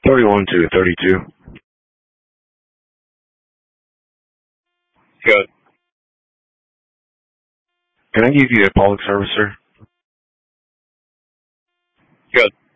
31 to 32. Good. Can I give you a public service, sir? Good.